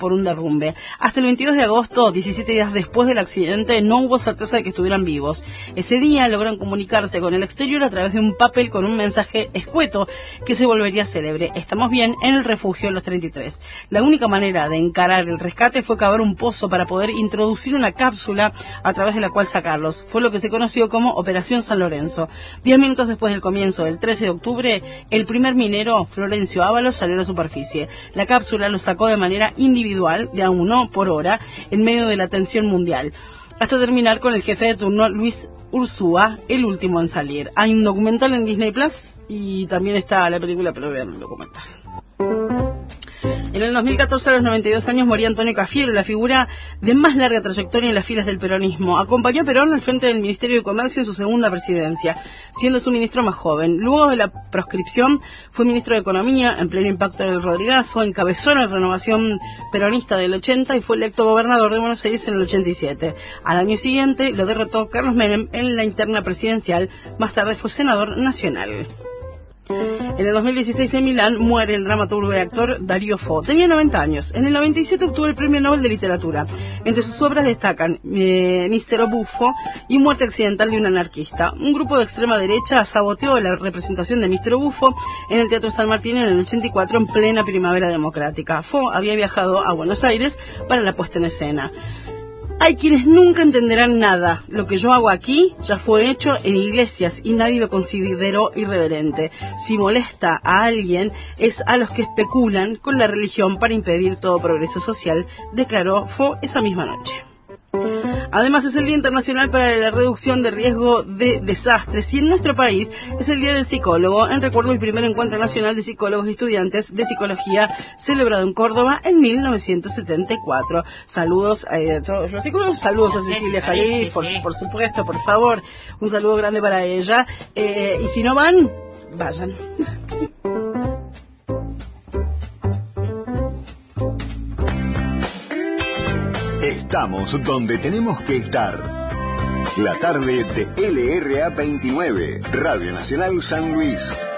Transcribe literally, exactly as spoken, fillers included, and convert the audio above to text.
por un derrumbe. Hasta el veintidós de agosto, diecisiete días después del accidente, no hubo certeza de que estuvieran vivos. Ese día logran comunicarse con el exterior a través de un papel con un mensaje escueto que se volvería célebre. Estamos bien en el refugio de los treinta y tres. La única manera de encarar el rescate fue cavar un pozo para poder introducir una cápsula a través de la cual sacarlos. Fue lo que se conoció como Operación San Lorenzo. Diez minutos después del comienzo del trece de octubre, el primer minero, Florencio Ábalos, salió a la superficie. La cápsula lo sacó de manera individual, de a uno por hora, en medio de la tensión mundial, hasta terminar con el jefe de turno, Luis Urzúa, el último en salir. Hay un documental en Disney Plus y también está la película, pero vean el documental. En el dos mil catorce, a los noventa y dos años, moría Antonio Cafiero, la figura de más larga trayectoria en las filas del peronismo. Acompañó a Perón al frente del Ministerio de Comercio en su segunda presidencia, siendo su ministro más joven. Luego de la proscripción, fue ministro de Economía, en pleno impacto del Rodrigazo, encabezó la renovación peronista del ochenta y fue electo gobernador de Buenos Aires en el ochenta y siete. Al año siguiente, lo derrotó Carlos Menem en la interna presidencial. Más tarde fue senador nacional. En el dos mil dieciséis en Milán muere el dramaturgo y actor Darío Fo. Tenía noventa años. En el noventa y siete obtuvo el Premio Nobel de Literatura. Entre sus obras destacan eh, Mistero Buffo y Muerte accidental de un anarquista. Un grupo de extrema derecha saboteó la representación de Mistero Buffo en el Teatro San Martín en el ochenta y cuatro, en plena primavera democrática. Fo había viajado a Buenos Aires para la puesta en escena. Hay quienes nunca entenderán nada. Lo que yo hago aquí ya fue hecho en iglesias y nadie lo consideró irreverente. Si molesta a alguien, es a los que especulan con la religión para impedir todo progreso social, declaró Fo esa misma noche. Además, es el Día Internacional para la Reducción de Riesgo de Desastres y en nuestro país es el Día del Psicólogo, en recuerdo del primer encuentro nacional de psicólogos y estudiantes de psicología celebrado en Córdoba en mil novecientos setenta y cuatro. Saludos a todos los psicólogos, saludos a Cecilia Jalí, por, por supuesto, por favor, un saludo grande para ella. Eh, y si no van, vayan. Estamos donde tenemos que estar. La tarde de L R A veintinueve, Radio Nacional San Luis.